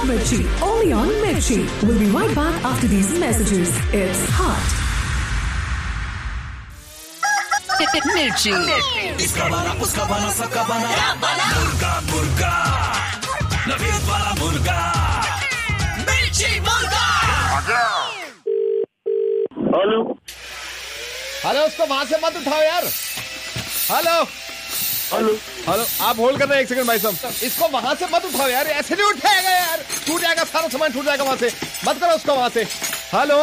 Mirchi, only on Mirchi. We'll be right back after these messages. It's hot. मिर्ची, इसका बना, उसका बना, सबका बना, मुर्गा मुर्गा, नवीन वाला मुर्गा, मिर्ची मुर्गा। हेलो हेलो, उसको वहां से मत उठाओ यार। हेलो हेलो हेलो, आप होल्ड करना 1 सेकंड भाई साहब। इसको वहां से मत उठाओ यार, ऐसे नहीं उठाएगा यार, टूट जाएगा सारा सामान, टूट जाएगा वहां से। मत करो उसको वहां से। हेलो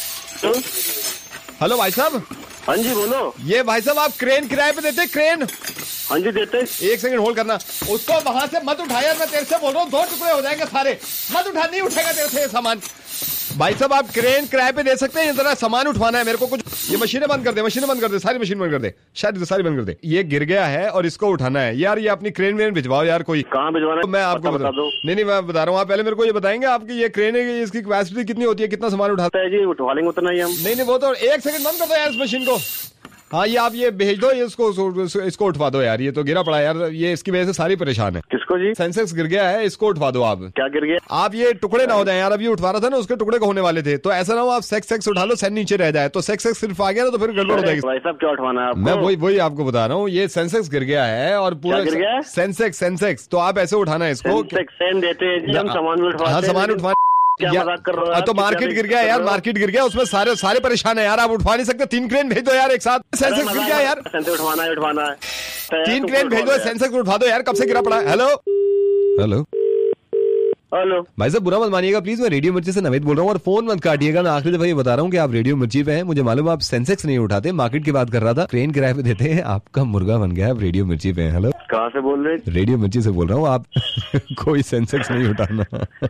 हेलो भाई साहब। हाँ जी बोलो। ये भाई साहब आप क्रेन किराए पे देते? क्रेन? हाँ जी देते। 1 सेकंड होल्ड करना। उसको वहां से मत उठा यार, मैं तेरे से बोल रहा हूँ, 2 टुकड़े हो जाएंगे सारे। मत उठा, नहीं उठेगा तेरे से ये सामान। भाई साहब आप क्रेन किराए पे दे सकते हैं? जरा सामान उठवाना है मेरे को कुछ। ये मशीनें बंद कर दे, मशीनें बंद कर दे, सारी मशीन बंद कर दे, शायद सारी बंद कर दे। ये गिर गया है और इसको उठाना है यार। ये अपनी क्रेन वेन भिजवाओ यार कोई। कहाँ भिजवाना है? मैं आपको बता दूं। नहीं मैं बता रहा हूँ, आप पहले मेरे को ये बताएंगे आपकी ये क्रेन है, इसकी कैपेसिटी कितनी होती है, कितना सामान उठाता है जी? उठवा लेंगे उतना ही हम। नहीं वो तो 1 सेकंड बंद कर दो यार इस मशीन को। हाँ ये आप ये भेज दो, ये इसको उठवा दो यार। ये तो गिरा पड़ा यार, ये इसकी वजह से सारी परेशान है। किसको जी? सेंसेक्स गिर गया है, इसको उठवा दो आप। क्या गिर गया? आप ये टुकड़े ना हो जाए यार, अब ये उठवा रहा था ना, उसके टुकड़े को होने वाले थे। तो ऐसा ना हो आप सेक्स उठा लो, सेन नीचे रह जाए, तो सेक्स सिर्फ आ गया ना, तो फिर गड़बड़ हो जाएगी। भाई साहब क्या उठवाना है? मैं वही आपको बता रहा हूँ, ये सेंसेक्स गिर गया है और पूरा गिर गया? सेंसेक्स तो आप ऐसे उठाना है इसको। सेन देते हैं जी हम, सामान भी उठवाते हैं। हाँ सामान उठवा। क्या मजाक कर रहे हो? तो मार्केट गिर गया यार, मार्केट गिर गया, उसमें सारे परेशान है यार। आप उठवा नहीं सकते? 3 क्रेन भेज दो यार एक साथ। सेंसेक्स गिर गया यार, उठवाना है 3 क्रेन भेज दो, सेंसेक्स उठवा दो यार, कब से गिरा पड़ा है। हेलो हेलो हेलो भाई साहब बुरा मत मानिएगा प्लीज, मैं रेडियो मिर्ची से नवेद बोल रहा हूँ और फोन मत काटिएगा। मैं आखिरी दफा ये बता रहा हूँ कि आप रेडियो मिर्ची पे हैं। मुझे मालूम है आप सेंसेक्स नहीं उठाते, मार्केट की बात कर रहा था। क्रेन किराए पे देते हैं, आपका मुर्गा बन गया, आप रेडियो मिर्ची पे हैं। हेलो कहाँ से बोल रहे? रेडियो मिर्ची से बोल रहा हूँ। आप कोई सेंसेक्स नहीं उठाना।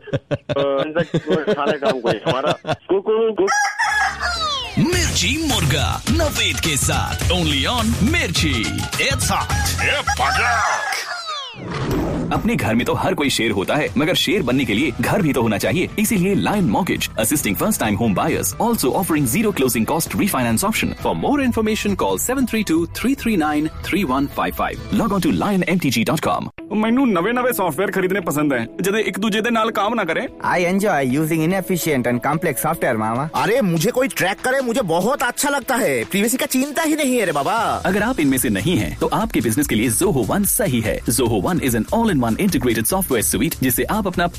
मिर्ची मुर्गा नवेद के साथ ओनली ऑन मिर्ची। It's hot. अपने घर में तो हर कोई शेर होता है, मगर शेर बनने के लिए घर भी तो होना चाहिए। इसीलिए lion mortgage assisting first time home buyers, also offering 0 closing cost refinance option. For more information, call 732-339-3155. Log on to lionmtg.com. ਮੈਨੂੰ ਨਵੇਂ ਸੌਫਟਵੇਅਰ ਖਰੀਦਣੇ ਪਸੰਦ ਹੈ ਜਿਹੜੇ ਇੱਕ ਦੂਜੇ ਦੇ ਨਾਲ काम ना करें। I enjoy using inefficient and complex software, मामा। अरे मुझे कोई ट्रैक करे, मुझे बहुत अच्छा लगता है। प्रीवेसी का चिंता ही नहीं है रे बाबा। अगर आप इनमें से नहीं हैं, तो आपके बिजनेस के लिए Zoho One सही है। Zoho One is an all-in-one integrated software suite जिससे आप अपना